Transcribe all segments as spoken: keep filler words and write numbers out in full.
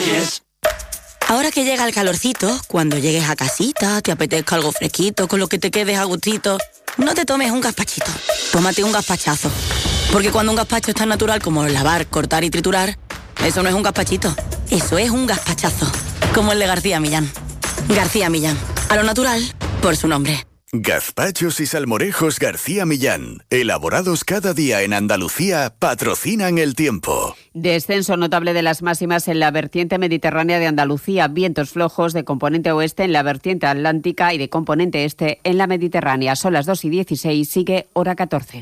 Yes. Ahora que llega el calorcito, cuando llegues a casita, te apetezca algo fresquito, con lo que te quedes a gustito, no te tomes un gazpachito, tómate un gazpachazo. Porque cuando un gazpacho es tan natural como lavar, cortar y triturar, eso no es un gazpachito, eso es un gazpachazo. Como el de García Millán. García Millán, a lo natural, por su nombre. Gazpachos y salmorejos García Millán, elaborados cada día en Andalucía, patrocinan el tiempo. Descenso notable de las máximas en la vertiente mediterránea de Andalucía, vientos flojos de componente oeste en la vertiente atlántica y de componente este en la Mediterránea. Son las dos y dieciséis, sigue hora catorce.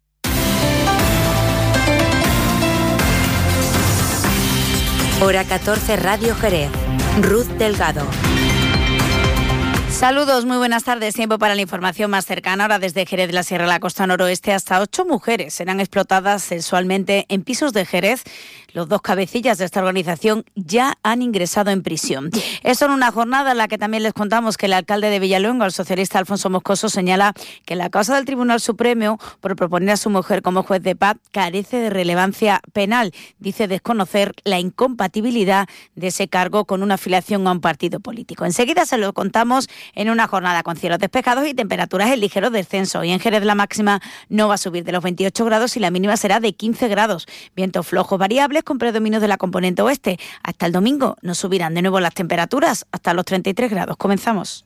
Hora catorce, Radio Jerez. Ruth Delgado. Saludos, muy buenas tardes. Tiempo para la información más cercana. Ahora desde Jerez de la Sierra de la Costa Noroeste, hasta ocho mujeres serán explotadas sexualmente en pisos de Jerez. Los dos cabecillas de esta organización ya han ingresado en prisión. Esto en una jornada en la que también les contamos que el alcalde de Villaluenga, el socialista Alfonso Moscoso, señala que la causa del Tribunal Supremo por proponer a su mujer como juez de paz carece de relevancia penal. Dice desconocer la incompatibilidad de ese cargo con una afiliación a un partido político. Enseguida se lo contamos en una jornada con cielos despejados y temperaturas en ligero descenso. Y en Jerez la máxima no va a subir de los veintiocho grados y la mínima será de quince grados. Vientos flojos variables con predominio de la componente oeste. Hasta el domingo no subirán de nuevo las temperaturas hasta los treinta y tres grados. Comenzamos.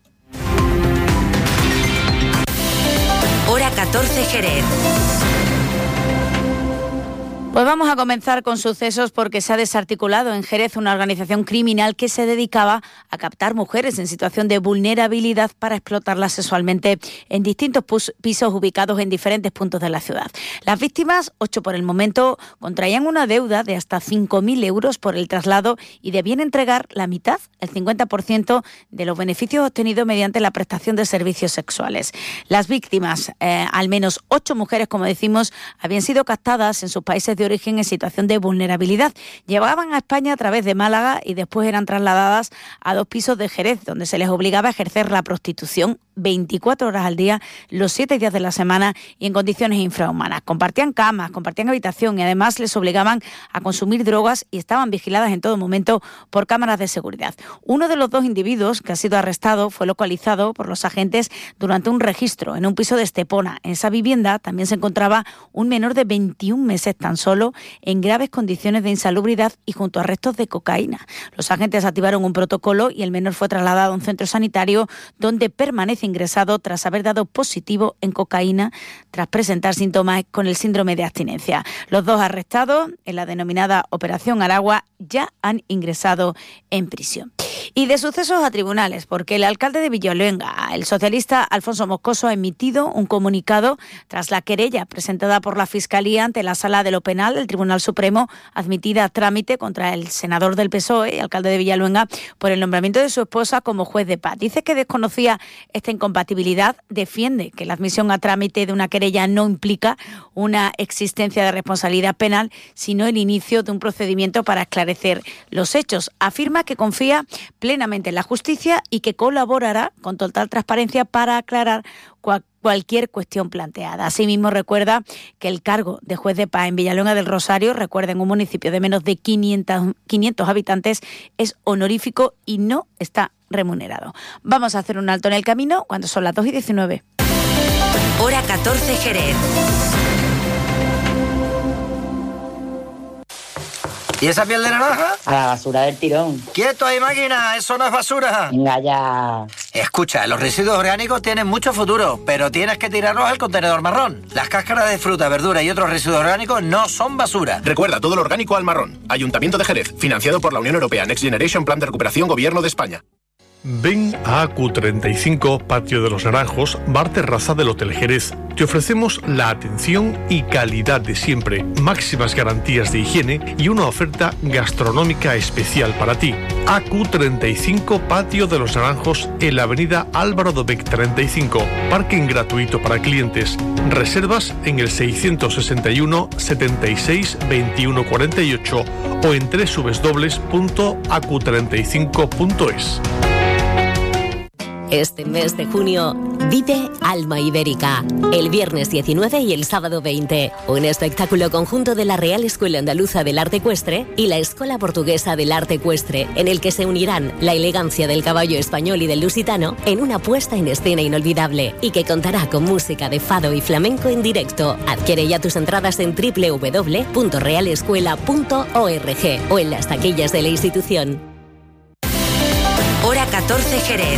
Hora catorce, Jerez. Pues vamos a comenzar con sucesos porque se ha desarticulado en Jerez una organización criminal que se dedicaba a captar mujeres en situación de vulnerabilidad para explotarlas sexualmente en distintos pisos ubicados en diferentes puntos de la ciudad. Las víctimas, ocho por el momento, contraían una deuda de hasta cinco mil euros por el traslado y debían entregar la mitad, el cincuenta por ciento, de los beneficios obtenidos mediante la prestación de servicios sexuales. Las víctimas, eh, al menos ocho mujeres, como decimos, habían sido captadas en sus países de origen en situación de vulnerabilidad. Llegaban a España a través de Málaga y después eran trasladadas a dos pisos de Jerez, donde se les obligaba a ejercer la prostitución veinticuatro horas al día, los siete días de la semana y en condiciones infrahumanas. Compartían camas, compartían habitación y además les obligaban a consumir drogas y estaban vigiladas en todo momento por cámaras de seguridad. Uno de los dos individuos que ha sido arrestado fue localizado por los agentes durante un registro en un piso de Estepona. En esa vivienda también se encontraba un menor de veintiún meses tan solo en graves condiciones de insalubridad y junto a restos de cocaína. Los agentes activaron un protocolo y el menor fue trasladado a un centro sanitario donde permanece ingresado tras haber dado positivo en cocaína tras presentar síntomas con el síndrome de abstinencia. Los dos arrestados en la denominada Operación Aragua ya han ingresado en prisión. Y de sucesos a tribunales, porque el alcalde de Villaluenga, el socialista Alfonso Moscoso, ha emitido un comunicado tras la querella presentada por la Fiscalía ante la Sala de lo Penal del Tribunal Supremo, admitida a trámite contra el senador del P S O E, alcalde de Villaluenga, por el nombramiento de su esposa como juez de paz. Dice que desconocía esta incompatibilidad, defiende que la admisión a trámite de una querella no implica una existencia de responsabilidad penal, sino el inicio de un procedimiento para esclarecer los hechos. Afirma que confía plenamente en la justicia y que colaborará con total transparencia para aclarar cual, cualquier cuestión planteada. Asimismo, recuerda que el cargo de juez de paz en Villaluenga del Rosario, recuerden, un municipio de menos de quinientos, quinientos habitantes, es honorífico y no está remunerado. Vamos a hacer un alto en el camino cuando son las dos y diecinueve. Hora catorce, Jerez. ¿Y esa piel de naranja? A la basura del tirón. ¡Quieto ahí, máquina! ¡Eso no es basura! Venga ya. Escucha, los residuos orgánicos tienen mucho futuro, pero tienes que tirarlos al contenedor marrón. Las cáscaras de fruta, verdura y otros residuos orgánicos no son basura. Recuerda, todo lo orgánico al marrón. Ayuntamiento de Jerez, financiado por la Unión Europea, Next Generation Plan de Recuperación, Gobierno de España. Ven a A Q treinta y cinco, Patio de los Naranjos, bar terraza del Hotel Jerez. Te ofrecemos la atención y calidad de siempre, máximas garantías de higiene y una oferta gastronómica especial para ti. A Q treinta y cinco, Patio de los Naranjos, en la avenida Álvaro Dobech treinta y cinco. Parking gratuito para clientes. Reservas en el seiscientos sesenta y uno, setenta y seis, veintiuno cuarenta y ocho o en doble u doble u doble u punto a q treinta y cinco punto es. Este mes de junio, vive Alma Ibérica. El viernes diecinueve y el sábado veinte. Un espectáculo conjunto de la Real Escuela Andaluza del Arte Ecuestre y la Escuela Portuguesa del Arte Ecuestre, en el que se unirán la elegancia del caballo español y del lusitano en una puesta en escena inolvidable y que contará con música de fado y flamenco en directo. Adquiere ya tus entradas en doble u doble u doble u punto real escuela punto org o en las taquillas de la institución. Hora catorce Jerez.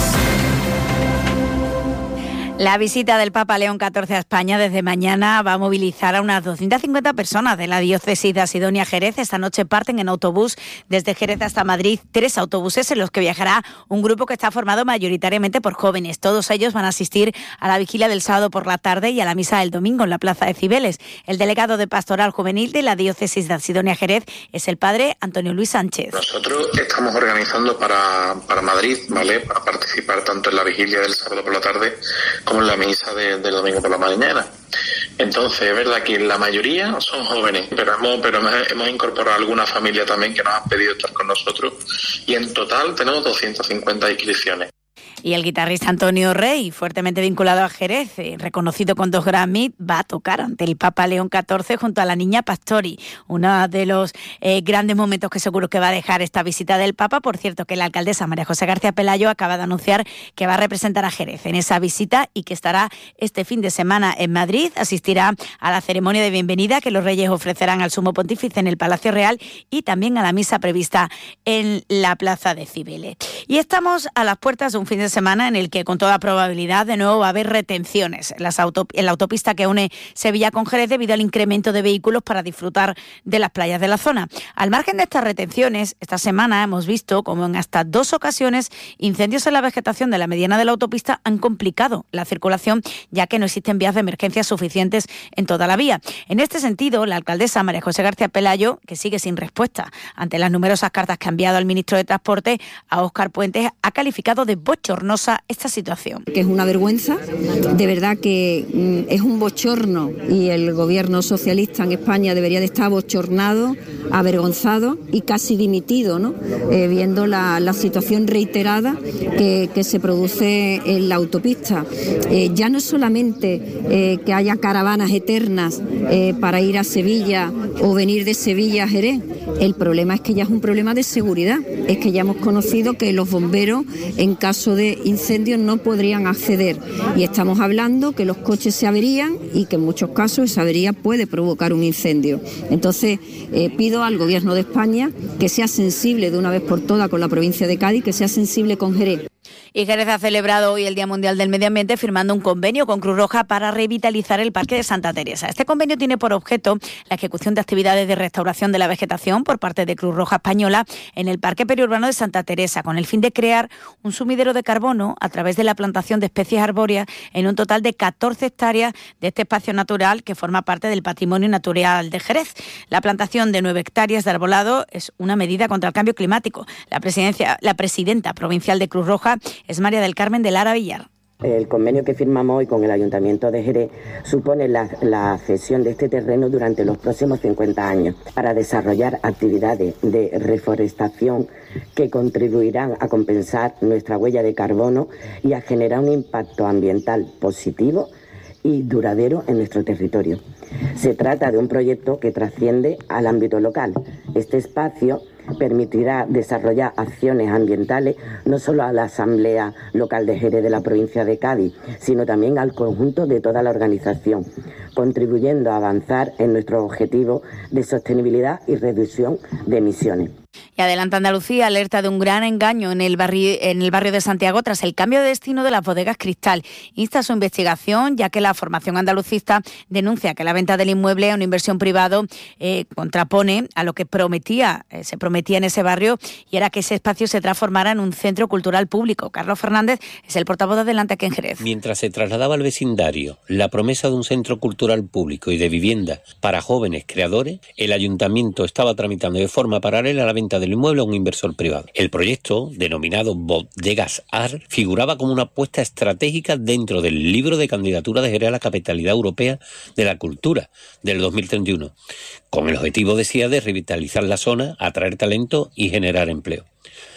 La visita del Papa León catorce a España desde mañana va a movilizar a unas doscientas cincuenta personas de la diócesis de Asidonia Jerez. Esta noche parten en autobús desde Jerez hasta Madrid tres autobuses en los que viajará un grupo que está formado mayoritariamente por jóvenes. Todos ellos van a asistir a la vigilia del sábado por la tarde y a la misa del domingo en la Plaza de Cibeles. El delegado de Pastoral Juvenil de la diócesis de Asidonia Jerez es el padre Antonio Luis Sánchez. Nosotros estamos organizando para, para Madrid, ¿vale?, para participar tanto en la vigilia del sábado por la tarde como en la misa de, del domingo por la mañana. Entonces, es verdad que la mayoría son jóvenes, pero hemos, pero hemos, hemos incorporado alguna familia también que nos han pedido estar con nosotros y en total tenemos doscientas cincuenta inscripciones. Y el guitarrista Antonio Rey, fuertemente vinculado a Jerez, eh, reconocido con dos Grammy, va a tocar ante el Papa León catorce junto a la niña Pastori. Uno de los eh, grandes momentos que seguro que va a dejar esta visita del Papa. Por cierto, que la alcaldesa María José García Pelayo acaba de anunciar que va a representar a Jerez en esa visita y que estará este fin de semana en Madrid. Asistirá a la ceremonia de bienvenida que los reyes ofrecerán al Sumo Pontífice en el Palacio Real y también a la misa prevista en la Plaza de Cibeles. Y estamos a las puertas de un fin de semana en el que con toda probabilidad de nuevo va a haber retenciones en, las autop- en la autopista que une Sevilla con Jerez debido al incremento de vehículos para disfrutar de las playas de la zona. Al margen de estas retenciones, esta semana hemos visto como en hasta dos ocasiones incendios en la vegetación de la mediana de la autopista han complicado la circulación, ya que no existen vías de emergencia suficientes en toda la vía. En este sentido, la alcaldesa María José García Pelayo, que sigue sin respuesta ante las numerosas cartas que ha enviado al ministro de Transporte, a Óscar Puentes, ha calificado de bochornosa esta situación. Que es una vergüenza, de verdad que mm, es un bochorno y el gobierno socialista en España debería de estar bochornado, avergonzado y casi dimitido, ¿no? Eh, viendo la, la situación reiterada que, que se produce en la autopista. Eh, ya no es solamente eh, que haya caravanas eternas eh, para ir a Sevilla o venir de Sevilla a Jerez, el problema es que ya es un problema de seguridad, es que ya hemos conocido que los bomberos en caso de incendios no podrían acceder y estamos hablando que los coches se averían y que en muchos casos esa avería puede provocar un incendio. Entonces eh, pido al Gobierno de España que sea sensible de una vez por todas con la provincia de Cádiz, que sea sensible con Jerez. Y Jerez ha celebrado hoy el Día Mundial del Medio Ambiente firmando un convenio con Cruz Roja para revitalizar el Parque de Santa Teresa. Este convenio tiene por objeto la ejecución de actividades de restauración de la vegetación por parte de Cruz Roja Española en el Parque Periurbano de Santa Teresa, con el fin de crear un sumidero de carbono a través de la plantación de especies arbóreas en un total de catorce hectáreas de este espacio natural que forma parte del patrimonio natural de Jerez. La plantación de nueve hectáreas de arbolado es una medida contra el cambio climático. La presidencia, la presidenta provincial de Cruz Roja es María del Carmen de Lara Villar. El convenio que firmamos hoy con el Ayuntamiento de Jerez supone la, la cesión de este terreno durante los próximos cincuenta años para desarrollar actividades de reforestación que contribuirán a compensar nuestra huella de carbono y a generar un impacto ambiental positivo y duradero en nuestro territorio. Se trata de un proyecto que trasciende al ámbito local. Este espacio permitirá desarrollar acciones ambientales no solo a la Asamblea Local de Jerez de la provincia de Cádiz, sino también al conjunto de toda la organización, contribuyendo a avanzar en nuestro objetivo de sostenibilidad y reducción de emisiones. Y Adelanta Andalucía alerta de un gran engaño en el, barrio, en el barrio de Santiago tras el cambio de destino de las bodegas Cristal. Insta su investigación, ya que la formación andalucista denuncia que la venta del inmueble a una inversión privada eh, contrapone a lo que prometía, eh, se prometía en ese barrio, y era que ese espacio se transformara en un centro cultural público. Carlos Fernández es el portavoz de Adelanta aquí en Jerez. Mientras se trasladaba al vecindario la promesa de un centro cultural público y de vivienda para jóvenes creadores, el ayuntamiento estaba tramitando de forma paralela la venta del inmueble a un inversor privado. El proyecto, denominado Bodegas Ar, figuraba como una apuesta estratégica dentro del libro de candidatura de Jerez a la capitalidad europea de la cultura del dos mil treinta y uno, con el objetivo, decía, de revitalizar la zona, atraer talento y generar empleo.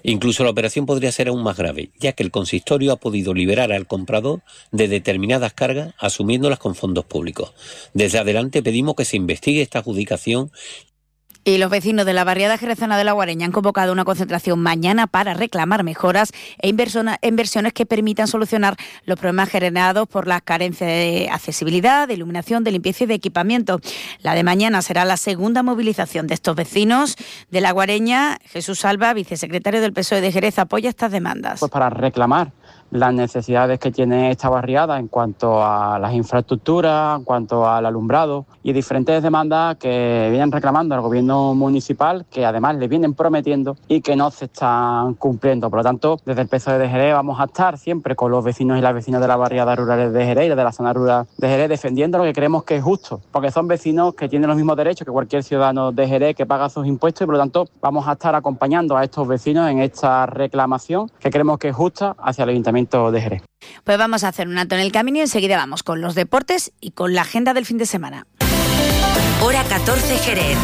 Incluso la operación podría ser aún más grave, ya que el consistorio ha podido liberar al comprador de determinadas cargas asumiéndolas con fondos públicos. Desde adelante pedimos que se investigue esta adjudicación. Y los vecinos de la barriada jerezana de La Guareña han convocado una concentración mañana para reclamar mejoras e inversiones que permitan solucionar los problemas generados por las carencias de accesibilidad, de iluminación, de limpieza y de equipamiento. La de mañana será la segunda movilización de estos vecinos de La Guareña. Jesús Alba, vicesecretario del P S O E de Jerez, apoya estas demandas. Pues para reclamar las necesidades que tiene esta barriada en cuanto a las infraestructuras, en cuanto al alumbrado y diferentes demandas que vienen reclamando al gobierno municipal, que además le vienen prometiendo y que no se están cumpliendo. Por lo tanto, desde el P S O E de Jerez vamos a estar siempre con los vecinos y las vecinas de las barriadas rurales de Jerez y de la zona rural de Jerez defendiendo lo que creemos que es justo, porque son vecinos que tienen los mismos derechos que cualquier ciudadano de Jerez que paga sus impuestos y por lo tanto vamos a estar acompañando a estos vecinos en esta reclamación que creemos que es justa hacia el Ayuntamiento de Jerez. Pues vamos a hacer un alto en el camino y enseguida vamos con los deportes y con la agenda del fin de semana. Hora catorce Jerez.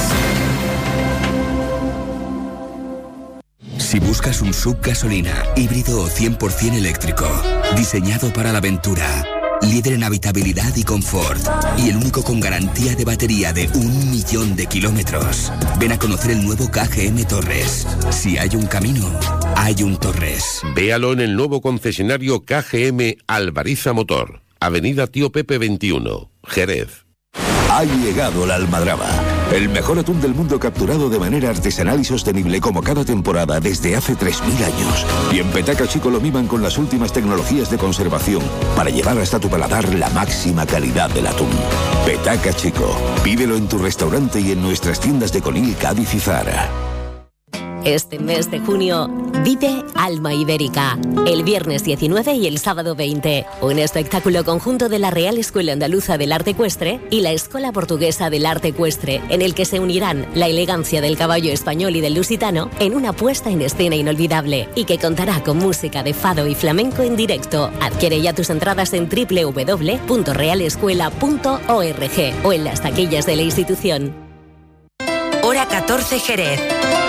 Si buscas un sub gasolina, híbrido o cien por ciento eléctrico, diseñado para la aventura, líder en habitabilidad y confort, y el único con garantía de batería de un millón de kilómetros, ven a conocer el nuevo K G M Torres. Si hay un camino, hay un Torres. Véalo en el nuevo concesionario K G M Alvariza Motor, Avenida Tío Pepe veintiuno, Jerez. Ha llegado la almadraba, el mejor atún del mundo capturado de manera artesanal y sostenible como cada temporada desde hace tres mil años. Y en Petaca Chico lo miman con las últimas tecnologías de conservación para llevar hasta tu paladar la máxima calidad del atún. Petaca Chico, pídelo en tu restaurante y en nuestras tiendas de Conil, Cádiz y Zara. Este mes de junio, vive Alma Ibérica. El viernes diecinueve y el sábado veinte. Un espectáculo conjunto de la Real Escuela Andaluza del Arte Ecuestre y la Escuela Portuguesa del Arte Ecuestre, en el que se unirán la elegancia del caballo español y del lusitano en una puesta en escena inolvidable y que contará con música de fado y flamenco en directo. Adquiere ya tus entradas en doble u doble u doble u punto real escuela punto org o en las taquillas de la institución. Hora catorce Jerez.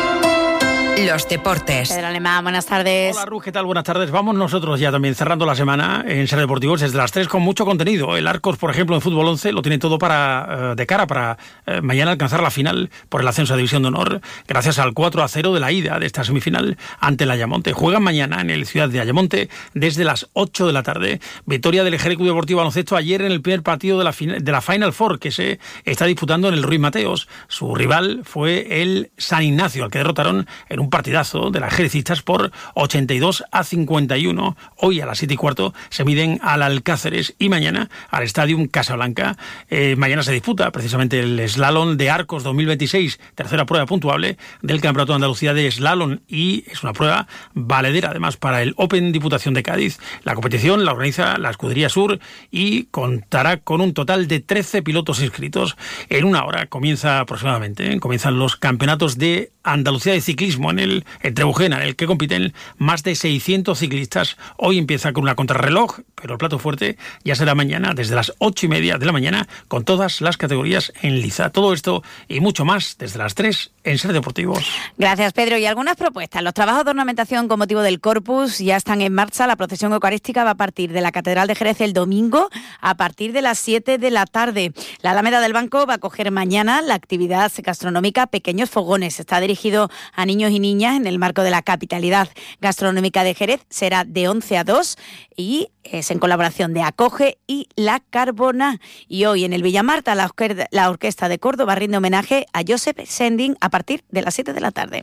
Los deportes. Pedro Alemán, buenas tardes. Hola, Ruth, ¿qué tal? Buenas tardes. Vamos nosotros ya también cerrando la semana en Ser Deportivos desde las tres con mucho contenido. El Arcos, por ejemplo, en fútbol once lo tiene todo para de cara para eh, mañana alcanzar la final por el ascenso a División de Honor gracias al cuatro a cero de la ida de esta semifinal ante el Ayamonte. Juegan mañana en el Ciudad de Ayamonte desde las ocho de la tarde. Victoria del Jerez Club Deportivo Baloncesto ayer en el primer partido de la, de la Final Four que se está disputando en el Ruiz Mateos. Su rival fue el San Ignacio, al que derrotaron en un partidazo de las jerecistas por ochenta y dos a cincuenta y uno. Hoy a las siete y cuarto se miden al Alcáceres y mañana al Stadium Casablanca. Eh, mañana se disputa precisamente el Slalom de Arcos dos mil veintiséis, tercera prueba puntuable del Campeonato de Andalucía de Slalom, y es una prueba valedera además para el Open Diputación de Cádiz. La competición la organiza la Escudería Sur y contará con un total de trece pilotos inscritos. En una hora comienza aproximadamente, ¿eh? comienzan los campeonatos de Andalucía de ciclismo en el en Trebujena, en el que compiten más de seiscientos ciclistas. Hoy empieza con una contrarreloj, pero el plato fuerte ya será mañana desde las ocho y media de la mañana con todas las categorías en liza. Todo esto y mucho más desde las tres en Ser Deportivos. Gracias, Pedro. Y algunas propuestas. Los trabajos de ornamentación con motivo del Corpus ya están en marcha. La procesión eucarística va a partir de la Catedral de Jerez el domingo a partir de las siete de la tarde. La Alameda del Banco va a acoger mañana la actividad gastronómica Pequeños Fogones. Está dirigido a niños y niñas en el marco de la capitalidad gastronómica de Jerez. Será de once a dos y es en colaboración de Acoge y La Carbona. Y hoy en el Villamarta la, orquesta, la Orquesta de Córdoba rinde homenaje a Joseph Sending a partir de las siete de la tarde.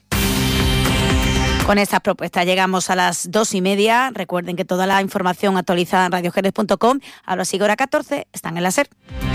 Con estas propuestas llegamos a las dos y media. Recuerden que toda la información actualizada en radio jerez punto com. Ahora sigue hora catorce. Están en la SER.